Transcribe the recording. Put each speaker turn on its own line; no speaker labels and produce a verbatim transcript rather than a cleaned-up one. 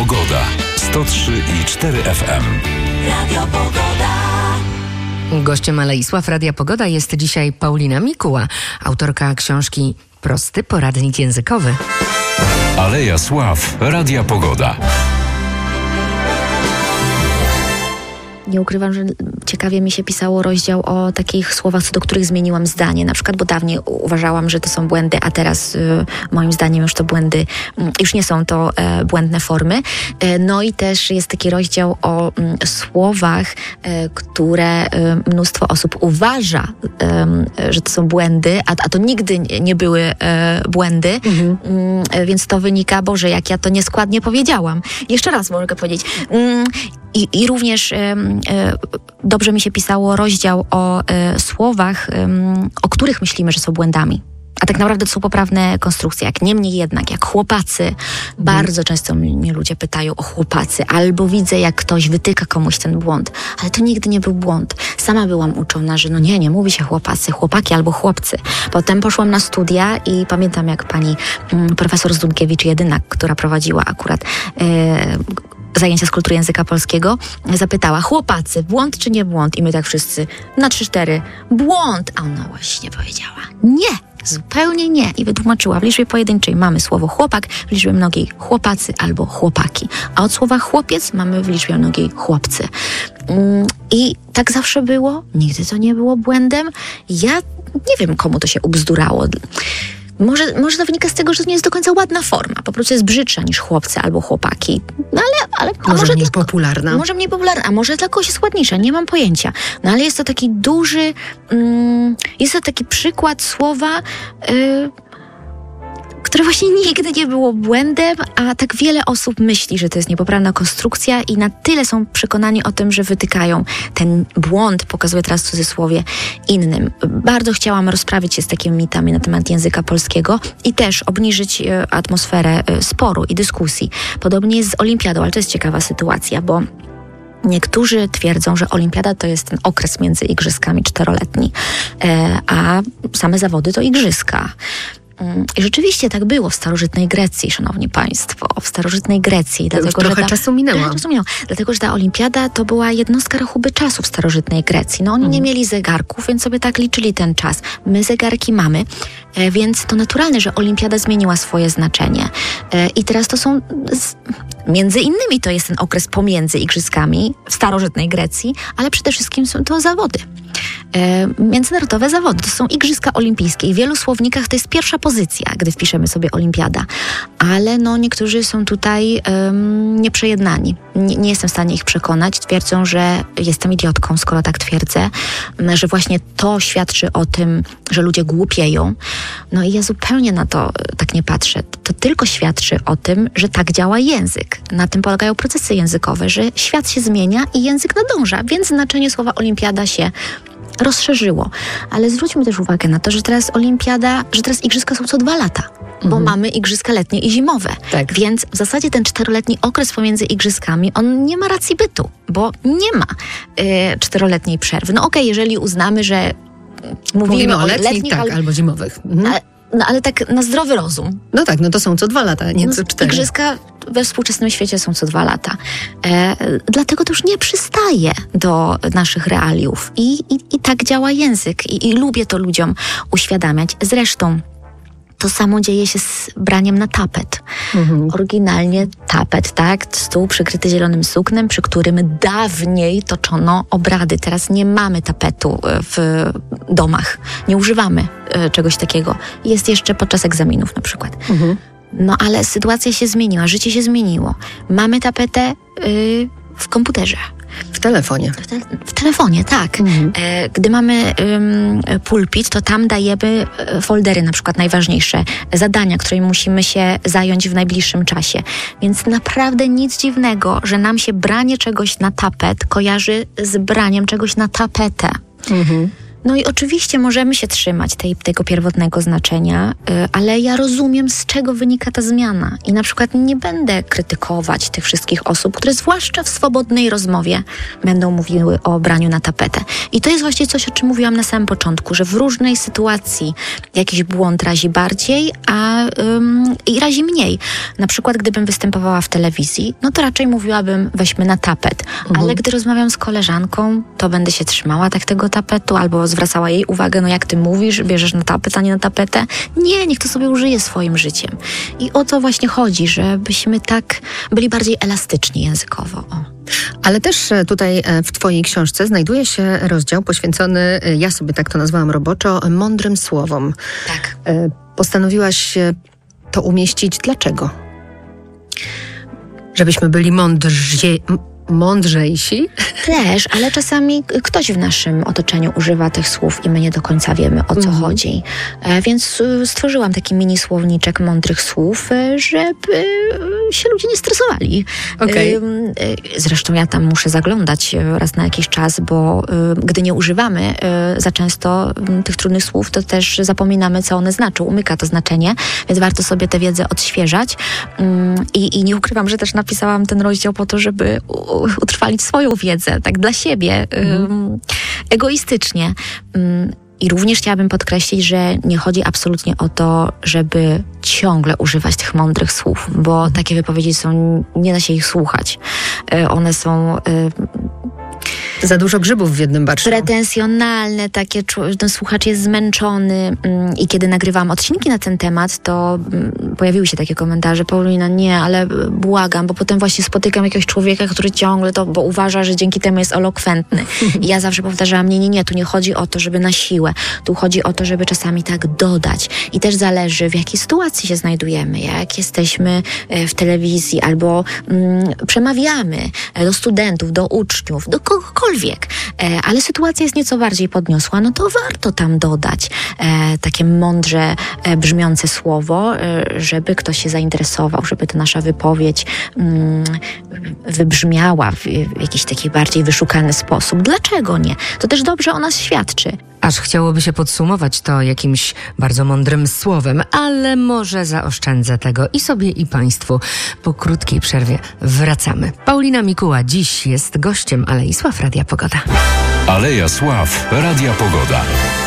Pogoda. sto trzy i cztery F M.
Radio Pogoda.
Gościem Aleisław Radia Pogoda jest dzisiaj Paulina Mikuła, autorka książki Prosty poradnik językowy.
Aleja Sław Radia Pogoda.
Nie ukrywam, że ciekawie mi się pisało rozdział o takich słowach, co do których zmieniłam zdanie. Na przykład, bo dawniej uważałam, że to są błędy, a teraz y, moim zdaniem już to błędy, y, już nie są to y, błędne formy. Y, no i też jest taki rozdział o y, słowach, y, które y, mnóstwo osób uważa, y, że to są błędy, a, a to nigdy nie były y, błędy. Mhm. Y, więc to wynika, Boże, jak ja to nieskładnie powiedziałam. Jeszcze raz mogę powiedzieć. Y, I, I również y, y, dobrze mi się pisało rozdział o y, słowach, y, o których myślimy, że są błędami. A tak naprawdę to są poprawne konstrukcje. Jak niemniej jednak, jak chłopacy. Mm. Bardzo często mnie ludzie pytają o chłopacy. Albo widzę, jak ktoś wytyka komuś ten błąd. Ale to nigdy nie był błąd. Sama byłam uczona, że no nie, nie mówi się chłopacy, chłopaki albo chłopcy. Potem poszłam na studia i pamiętam, jak pani mm, profesor Zdunkiewicz-Jedynak, która prowadziła akurat y, zajęcia z kultury języka polskiego, zapytała: chłopacy, błąd czy nie błąd? I my tak wszyscy na trzy, cztery, błąd! A ona właśnie powiedziała: nie, zupełnie nie. I wytłumaczyła: w liczbie pojedynczej mamy słowo chłopak, w liczbie mnogiej chłopacy albo chłopaki. A od słowa chłopiec mamy w liczbie mnogiej chłopcy. I tak zawsze było. Nigdy to nie było błędem. Ja nie wiem, komu to się ubzdurało. Może, może to wynika z tego, że to nie jest do końca ładna forma. Po prostu jest brzydsza niż chłopcy albo chłopaki. No ale... ale a
może,
może
mniej
dla,
popularna.
Może mniej popularna, a może dla kogoś jest ładniejsza. Nie mam pojęcia. No ale jest to taki duży... Mm, jest to taki przykład słowa... Yy, które właśnie nigdy nie było błędem, a tak wiele osób myśli, że to jest niepoprawna konstrukcja i na tyle są przekonani o tym, że wytykają ten błąd, pokazuję teraz w cudzysłowie, innym. Bardzo chciałam rozprawić się z takimi mitami na temat języka polskiego i też obniżyć e, atmosferę e, sporu i dyskusji. Podobnie jest z olimpiadą, ale to jest ciekawa sytuacja, bo niektórzy twierdzą, że olimpiada to jest ten okres między igrzyskami czteroletni, e, a same zawody to igrzyska. I rzeczywiście tak było w starożytnej Grecji, szanowni państwo, w starożytnej Grecji.
To dlatego, już trochę że ta, czasu minęło.
Trochę czasu minęło. Dlatego, że ta olimpiada to była jednostka rachuby czasu w starożytnej Grecji. No oni mm. nie mieli zegarków, więc sobie tak liczyli ten czas. My zegarki mamy, e, więc to naturalne, że olimpiada zmieniła swoje znaczenie. E, I teraz to są... Z, między innymi to jest ten okres pomiędzy igrzyskami w starożytnej Grecji, ale przede wszystkim są to zawody. E, międzynarodowe zawody. To są igrzyska olimpijskie i w wielu słownikach to jest pierwsza pozycja, gdy wpiszemy sobie olimpiada. Ale no niektórzy są tutaj um, nieprzejednani. Nie, nie jestem w stanie ich przekonać. Twierdzą, że jestem idiotką, skoro tak twierdzę, że właśnie to świadczy o tym, że ludzie głupieją. No i ja zupełnie na to tak nie patrzę. To tylko świadczy o tym, że tak działa język. Na tym polegają procesy językowe, że świat się zmienia i język nadąża, więc znaczenie słowa olimpiada się rozszerzyło. Ale zwróćmy też uwagę na to, że teraz olimpiada, że teraz igrzyska są co dwa lata, bo mhm. mamy igrzyska letnie i zimowe. Tak. Więc w zasadzie ten czteroletni okres pomiędzy igrzyskami, on nie ma racji bytu, bo nie ma y, czteroletniej przerwy. No okej, okay, jeżeli uznamy, że mówimy,
mówimy o letnich,
letnich
tak,
al-
albo zimowych. Mhm.
Ale, no ale tak na zdrowy rozum.
No tak, no to są co dwa lata, nie co cztery.
Igrzyska we współczesnym świecie są co dwa lata. E, dlatego to już nie przystaje do naszych realiów. I, i, i tak działa język. I, I lubię to ludziom uświadamiać. Zresztą to samo dzieje się z braniem na tapet. Mhm. Oryginalnie tapet, tak? Stół przykryty zielonym suknem, przy którym dawniej toczono obrady. Teraz nie mamy tapetu w domach. Nie używamy e, czegoś takiego. Jest jeszcze podczas egzaminów na przykład. Mhm. No ale sytuacja się zmieniła, życie się zmieniło. Mamy tapetę y, w komputerze.
W telefonie.
W, te, w telefonie, tak. Mhm. E, gdy mamy ym, pulpit, to tam dajemy foldery, na przykład najważniejsze zadania, którymi musimy się zająć w najbliższym czasie. Więc naprawdę nic dziwnego, że nam się branie czegoś na tapet kojarzy z braniem czegoś na tapetę. Mhm. No i oczywiście możemy się trzymać tej, tego pierwotnego znaczenia, y, ale ja rozumiem, z czego wynika ta zmiana. I na przykład nie będę krytykować tych wszystkich osób, które zwłaszcza w swobodnej rozmowie będą mówiły o braniu na tapetę. I to jest właśnie coś, o czym mówiłam na samym początku, że w różnej sytuacji jakiś błąd razi bardziej, a ym, i razi mniej. Na przykład gdybym występowała w telewizji, no to raczej mówiłabym weźmy na tapet. Mhm. Ale gdy rozmawiam z koleżanką, to będę się trzymała tak tego tapetu, albo zwracała jej uwagę, no jak ty mówisz, bierzesz na tapet, a nie na tapetę. Nie, niech to sobie użyje swoim życiem. I o to właśnie chodzi, żebyśmy tak byli bardziej elastyczni językowo. O.
Ale też tutaj w twojej książce znajduje się rozdział poświęcony, ja sobie tak to nazwałam roboczo, mądrym słowom.
Tak.
Postanowiłaś to umieścić. Dlaczego? Żebyśmy byli mądrzy... mądrzejsi?
Też, ale czasami ktoś w naszym otoczeniu używa tych słów i my nie do końca wiemy, o co mm. chodzi. E, więc stworzyłam taki mini słowniczek mądrych słów, żeby się ludzie nie stresowali.
Okay. E,
e, zresztą ja tam muszę zaglądać raz na jakiś czas, bo e, gdy nie używamy e, za często e, tych trudnych słów, to też zapominamy, co one znaczą. Umyka to znaczenie, więc warto sobie tę wiedzę odświeżać. E, i, I nie ukrywam, że też napisałam ten rozdział po to, żeby utrwalić swoją wiedzę, tak dla siebie, mm. um, egoistycznie. Um, I również chciałabym podkreślić, że nie chodzi absolutnie o to, żeby ciągle używać tych mądrych słów, bo takie wypowiedzi są, nie da się ich słuchać. E, one są... E,
Za dużo grzybów w jednym baczku.
Pretensjonalne, takie, ten słuchacz jest zmęczony mm, i kiedy nagrywałam odcinki na ten temat, to mm, pojawiły się takie komentarze: Paulina, nie, ale błagam, bo potem właśnie spotykam jakiegoś człowieka, który ciągle to, bo uważa, że dzięki temu jest elokwentny. I ja zawsze powtarzałam, nie, nie, nie, tu nie chodzi o to, żeby na siłę, tu chodzi o to, żeby czasami tak dodać. I też zależy, w jakiej sytuacji się znajdujemy, jak jesteśmy w telewizji albo mm, przemawiamy do studentów, do uczniów, do kogokolwiek. E, ale sytuacja jest nieco bardziej podniosła, no to warto tam dodać e, takie mądrze e, brzmiące słowo, e, żeby ktoś się zainteresował, żeby ta nasza wypowiedź mm, wybrzmiała w, w jakiś taki bardziej wyszukany sposób. Dlaczego nie? To też dobrze o nas świadczy.
Aż chciałoby się podsumować to jakimś bardzo mądrym słowem, ale może zaoszczędzę tego i sobie, i państwu. Po krótkiej przerwie wracamy. Paulina Mikuła dziś jest gościem Alei Sław Radia Pogoda.
Aleja Sław Radia Pogoda.